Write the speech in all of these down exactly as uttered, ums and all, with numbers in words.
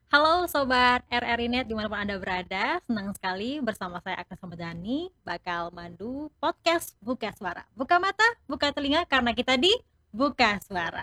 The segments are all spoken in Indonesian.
Halo Sobat R R I Net dimanapun Anda berada, senang sekali bersama saya Agnes Samudani bakal mandu podcast Buka Suara. Buka mata, buka telinga karena kita di Buka Suara.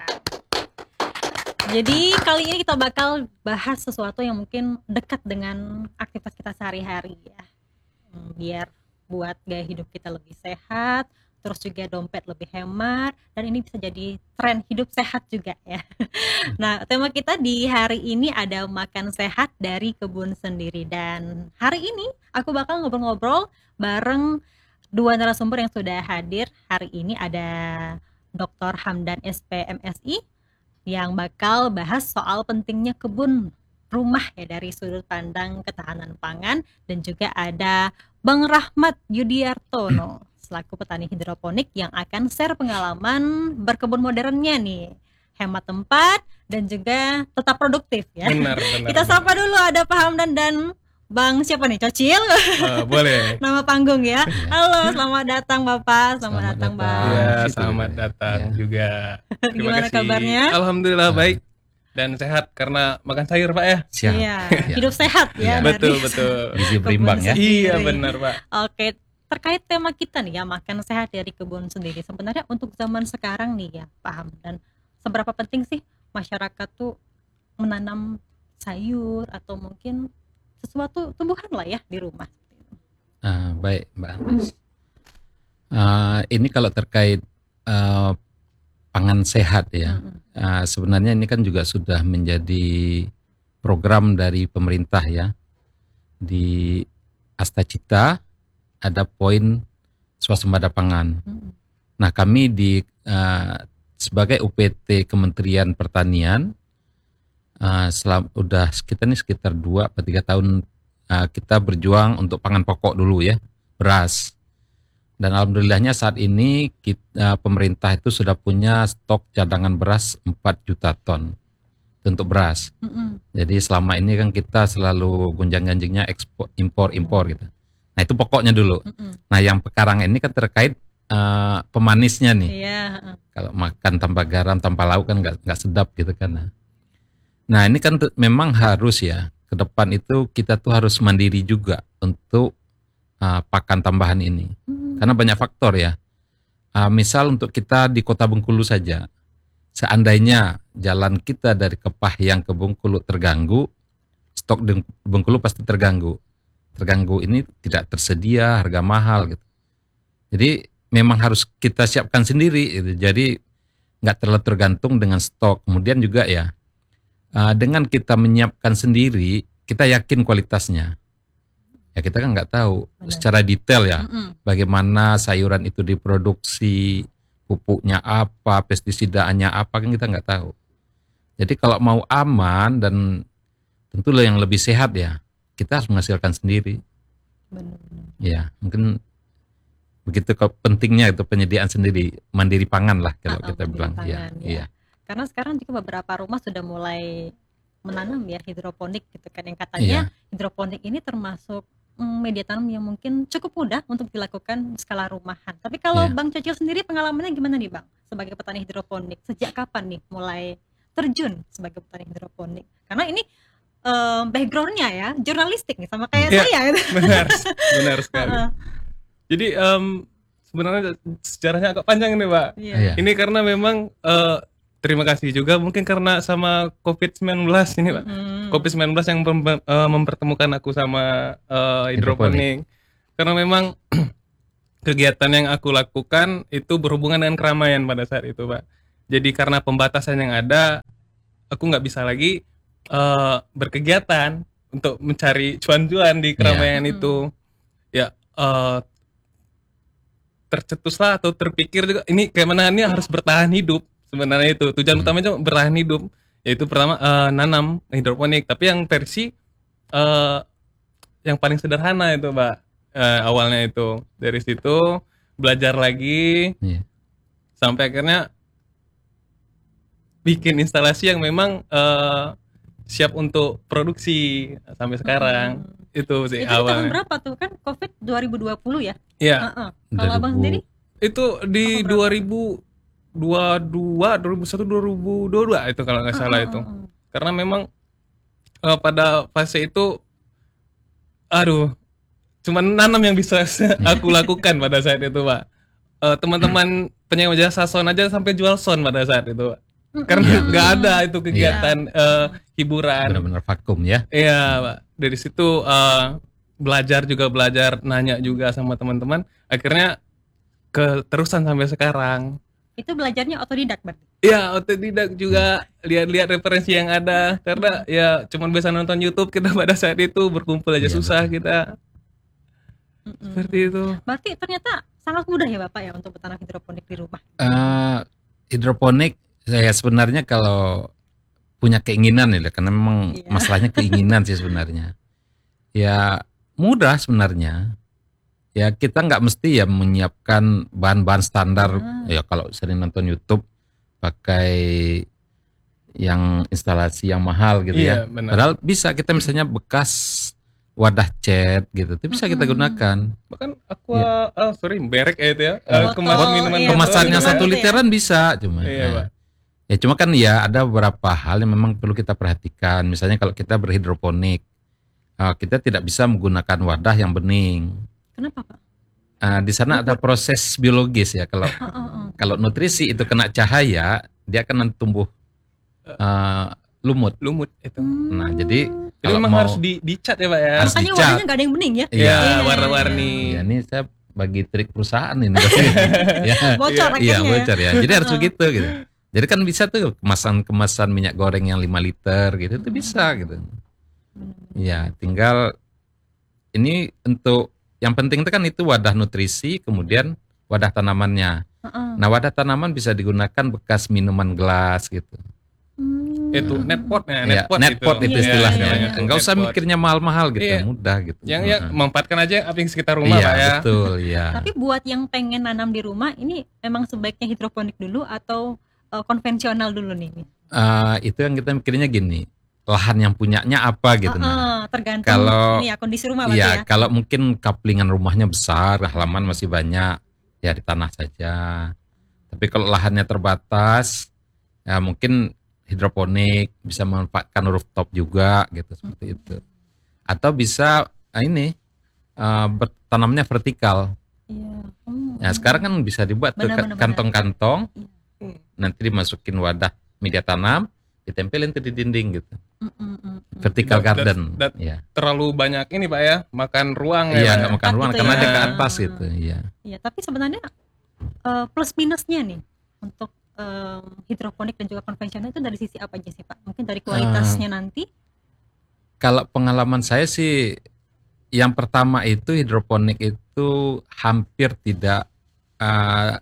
Jadi kali ini kita bakal bahas sesuatu yang mungkin dekat dengan aktivitas kita sehari-hari ya. Hmm, Biar buat gaya hidup kita lebih sehat, terus juga dompet lebih hemat, dan ini bisa jadi tren hidup sehat juga ya. Nah, tema kita di hari ini ada makan sehat dari kebun sendiri. Dan hari ini aku bakal ngobrol-ngobrol bareng dua narasumber yang sudah hadir. Hari ini ada doktor Hamdan S P M Si yang bakal bahas soal pentingnya kebun rumah ya dari sudut pandang ketahanan pangan, dan juga ada Bang Rahmat Yudiartono selaku petani hidroponik yang akan share pengalaman berkebun modernnya nih, hemat tempat dan juga tetap produktif ya. Benar, benar. Kita sapa dulu, ada Pak Hamdan dan Bang siapa nih? Cocil? Uh, boleh. Nama panggung ya. Halo, selamat datang Bapak. Selamat, selamat datang, datang. Bang. Ya, selamat datang ya. juga. Terima Gimana kasih. kabarnya? Alhamdulillah baik dan sehat karena makan sayur, Pak ya. Siap. Iya, hidup sehat ya. Betul, betul. Gizi berimbang ya. Iya, benar, Pak. Oke, terkait tema kita nih ya, makan sehat dari kebun sendiri. Sebenarnya untuk zaman sekarang nih ya, Pak Hamdan, seberapa penting sih masyarakat tuh menanam sayur atau mungkin sesuatu tumbuhan lah ya di rumah? Uh, baik, Mbak Agnes. Uh, ini kalau terkait uh, pangan sehat ya, Mm-mm. uh, sebenarnya ini kan juga sudah menjadi program dari pemerintah ya. Di Astacita ada poin swasembada pangan. Mm-mm. Nah, kami di uh, sebagai U P T Kementerian Pertanian, uh, selam, udah kita nih sekitar dua atau tiga tahun uh, kita berjuang untuk pangan pokok dulu ya, beras. Dan alhamdulillahnya saat ini kita, pemerintah itu sudah punya stok cadangan beras empat juta ton untuk beras. Mm-mm. Jadi selama ini kan kita selalu gonjang-ganjingnya ekspor impor-impor gitu. Nah, itu pokoknya dulu. Mm-mm. Nah, yang sekarang ini kan terkait uh, pemanisnya nih. Iya. Kalau makan tanpa garam, tanpa lauk kan nggak nggak sedap gitu kan. Nah, ini kan t- memang harus ya, ke depan itu kita tuh harus mandiri juga untuk uh, pakan tambahan ini. Mm. Karena banyak faktor ya. Uh, misal untuk kita di Kota Bengkulu saja, seandainya jalan kita dari Kepahyang ke Bengkulu terganggu, stok di Bengkulu pasti terganggu. Terganggu ini tidak tersedia, harga mahal gitu. Jadi memang harus kita siapkan sendiri gitu. Jadi nggak terlalu tergantung dengan stok. Kemudian juga ya, uh, dengan kita menyiapkan sendiri, kita yakin kualitasnya. Ya kita kan nggak tahu Benar. secara detail ya, Mm-mm. bagaimana sayuran itu diproduksi, pupuknya apa, pestisidanya apa, kan kita nggak tahu. Jadi kalau mau aman dan tentu yang lebih sehat ya, kita harus menghasilkan sendiri. Benar-benar. Ya mungkin begitu kok pentingnya itu penyediaan sendiri, mandiri pangan lah kalau Ah, ah, kita mandiri bilang. pangan, Ya, ya. iya. Karena sekarang juga beberapa rumah sudah mulai menanam ya hidroponik gitu kan, yang katanya Iya. hidroponik ini termasuk mm, media tanam yang mungkin cukup mudah untuk dilakukan skala rumahan. Tapi kalau Iya. Bang Cocil sendiri pengalamannya gimana nih Bang sebagai petani hidroponik? Sejak kapan nih mulai terjun sebagai petani hidroponik? Karena ini eh, backgroundnya ya jurnalistik nih sama kayak Iya. saya gitu. Benar, benar sekali. Heeh. Jadi em, sebenarnya sejarahnya agak panjang nih, Pak. Iya. Iya. Ini karena memang eh, terima kasih juga mungkin karena sama covid sembilan belas ini, Pak. Mm. covid sembilan belas yang mem- eh, mempertemukan aku sama eh, hidroponik. Karena memang kegiatan yang aku lakukan itu berhubungan dengan keramaian pada saat itu, Pak. Jadi karena pembatasan yang ada, aku nggak bisa lagi eh, berkegiatan untuk mencari cuan-cuan di keramaian Iya. itu. Ya, eh, tercetuslah atau terpikir juga ini kayak mana ini harus bertahan hidup. Sebenarnya itu tujuan Hmm. utamanya bertahan hidup. Yaitu pertama eh, nanam hidroponik, tapi yang versi eh, yang paling sederhana itu, Pak. Eh, awalnya itu dari situ belajar lagi Iya. sampai akhirnya bikin instalasi yang memang eh, siap untuk produksi sampai sekarang. Mm. Itu sih Itu di tahun awalnya. berapa tuh kan Covid dua ribu dua puluh ya? Iya, Heeh. Kalau Abang dua ribu sendiri? itu di Tahun berapa? dua ribu dua puluh dua, dua ribu satu, dua ribu dua puluh dua itu kalau nggak salah Heeh, itu. heeh, heeh. Karena memang eh, pada fase itu, aduh, cuman nanam yang bisa aku lakukan pada saat itu, Pak. Eh, teman-teman penyewa jasa sound aja sampai jual sound pada saat itu, Pak. Karena Iya. nggak ada itu kegiatan eh, hiburan. Benar-benar vakum ya. Iya, Pak. Dari situ eh, belajar juga belajar, nanya juga sama teman-teman. Akhirnya keterusan sampai sekarang. Itu belajarnya otodidak berarti. Iya, otodidak juga, lihat-lihat referensi yang ada. Karena ya cuman bisa nonton YouTube kita pada saat itu, berkumpul aja Iya, susah betul. kita. Mm-mm. Seperti itu. Berarti ternyata sangat mudah ya Bapak ya untuk bertanam hidroponik di rumah. Eh, hidroponik saya sebenarnya kalau punya keinginan ya, karena memang Iya. masalahnya keinginan sih sebenarnya. Ya mudah sebenarnya. Ya kita nggak mesti ya menyiapkan bahan-bahan standar. Ah. Ya kalau sering nonton YouTube pakai yang instalasi yang mahal gitu Iya, ya. benar. Padahal bisa kita misalnya bekas wadah cat gitu, itu bisa kita Mm-mm. gunakan. Bahkan aqua, oh sorry, berek ya itu ya. Eh, Botol, kemasan minuman iya, botol Kemasannya gitu betul. satu kan. Gitu ya. literan bisa, cuma Iya, nah. Pak. Ya cuma kan ya ada beberapa hal yang memang perlu kita perhatikan. Misalnya kalau kita berhidroponik, uh, kita tidak bisa menggunakan wadah yang bening. Kenapa Pak? Uh, di sana ada proses biologis ya. Kalau Oh, oh, oh. kalau nutrisi itu kena cahaya, dia akan tumbuh uh, lumut. Lumut itu. Nah, jadi Jadi kalau memang mau harus di dicat ya, Pak ya. Harus Makanya dicat. warnanya nggak ada yang bening ya? Iya, Iya, warna-warni. ya ini saya bagi trik perusahaan ini. ya. Bocor Iya akhirnya ya. bocor ya. Jadi harus begitu gitu. Jadi kan bisa tuh kemasan-kemasan minyak goreng yang lima liter gitu itu bisa gitu. Ya, tinggal ini untuk yang penting itu kan itu wadah nutrisi, kemudian wadah tanamannya. Heeh. Nah, wadah tanaman bisa digunakan bekas minuman gelas gitu. Hmm. Itu netpotnya, Ya, netpot netpot itu Iya, istilahnya. iya, iya. Enggak usah Netpot. mikirnya mahal-mahal gitu, Iya. mudah gitu. Yang ya Heeh. memanfaatkan aja apa yang sekitar rumah, Iya, Pak ya. betul, ya. Tapi buat yang pengen nanam di rumah ini memang sebaiknya hidroponik dulu atau eh, konvensional dulu nih? Eh, itu yang kita mikirnya gini, lahan yang punyanya apa gitu. Nah, Heeh, tergantung kalau- ini ya kondisi rumah berarti iya, ya. kalau mungkin kaplingan rumahnya besar, halaman masih banyak, ya di tanah saja. Tapi kalau lahannya terbatas, ya mungkin hidroponik bisa memanfaatkan rooftop juga gitu seperti itu. Atau bisa ah, ini eh, bertanamnya vertikal. Iya. Hmm. Nah, sekarang kan bisa dibuat tuh Benar, ka- benar, kantong-kantong, Iya. nanti dimasukin wadah media tanam, ditempelin tuh di dinding gitu. Mm, mm, mm, mm. Vertical Dat- dat- garden. dat- ya. Terlalu banyak ini, Pak ya, makan ruang Iya, ya. nggak Pak. makan ruang Gitu karena ya. dia ke atas gitu. Iya. Iya, tapi sebenarnya eh, plus minusnya nih untuk em, hidroponik dan juga konvensional itu dari sisi apa aja sih Pak? Mungkin dari kualitasnya nanti. Kalau pengalaman saya sih, yang pertama itu hidroponik itu hampir tidak uh,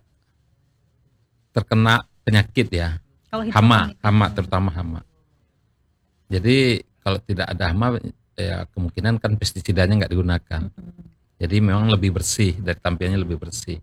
terkena penyakit ya, Kalau hama, hidroponik. hama terutama hama. Jadi kalau tidak ada hama, ya kemungkinan kan pestisidanya nggak digunakan. Mm. Jadi memang lebih bersih, dari tampilannya lebih bersih.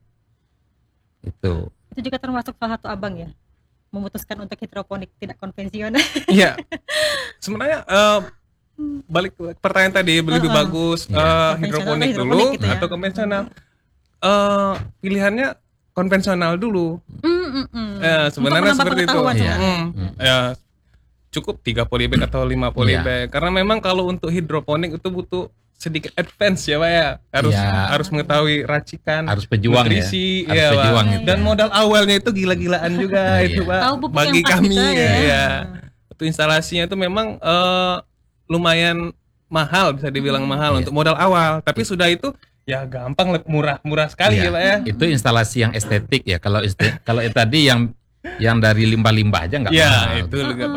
Itu. Itu juga termasuk salah satu abang ya, memutuskan untuk hidroponik tidak konvensional. Iya. Sebenarnya eh, balik ke pertanyaan tadi, lebih Heeh. bagus Iya. eh, Konvensional hidroponik atau dulu hidroponik gitu ya. atau konvensional. Eh, pilihannya konvensional dulu. Mm, mm, mm. Eh, sebenarnya Untuk menambah seperti itu. pengetahuan Iya. sebenarnya. Hmm, Hmm. ya cukup tiga polybag atau lima polybag. Iya. Karena memang kalau untuk hidroponik itu butuh sedikit advance ya, Pak ya. Harus Iya. harus mengetahui racikan, Harus pejuang ya. nutrisi, Harus iya, Pak. pejuang itu. Dan modal awalnya itu gila-gilaan juga Iya. itu, Pak. Tahu pupuk Bagi yang pas kami gitu aja ya. ya. Itu instalasinya itu memang eh, lumayan mahal, bisa dibilang mahal Iya. untuk modal awal. Tapi sudah itu ya gampang, le- murah-murah sekali ya, Iya. Pak ya. Itu instalasi yang estetik ya. Kalau este- kalau yang tadi yang yang dari limbah-limbah aja nggak Ya, mahal. itu juga